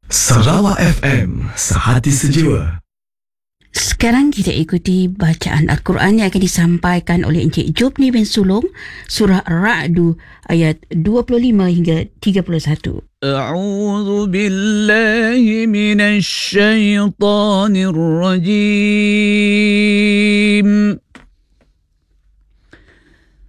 Sarawak FM, sehati sejiwa. Sekarang kita ikuti bacaan Al-Quran yang akan disampaikan oleh Encik Jobni bin Sulong, surah Ar-Ra'du ayat 25 hingga 31. أعوذ بالله من الشيطان الرجيم